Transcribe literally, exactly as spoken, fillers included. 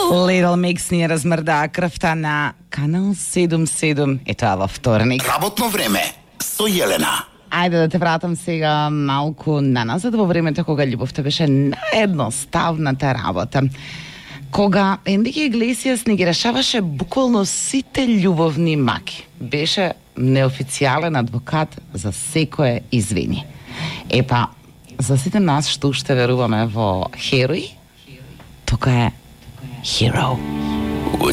Little Mix ни размрда крвта на Канал седум седум, и тоа во вторник. Работно време со Јелена. Ајде да те вратам сега малку наназад во времето кога љубовта беше наедноставната работа. Кога Ендрике Иглесијас ни ги решаваше буквално сите љубовни маки. Беше неофицијален адвокат за секое извини. Епа, за сите нас што уште веруваме во херои, тука е Hero.